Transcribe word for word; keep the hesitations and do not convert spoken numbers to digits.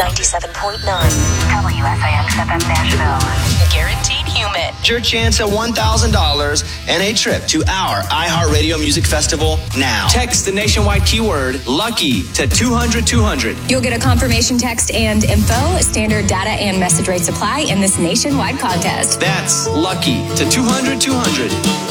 ninety-seven point nine. W S I X F M Nashville. Guaranteed human. Your chance at one thousand dollars and a trip to our iHeartRadio Music Festival now. Text the nationwide keyword LUCKY to two hundred two hundred. You'll get a confirmation text and info. Standard data and message rate supply in this nationwide contest. That's LUCKY to two hundred two hundred.